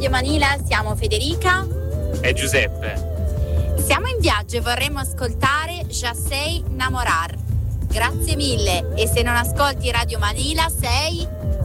Radio Manila, siamo Federica e Giuseppe. Siamo in viaggio e vorremmo ascoltare Ja sei namorar. Grazie mille, e se non ascolti Radio Manila sei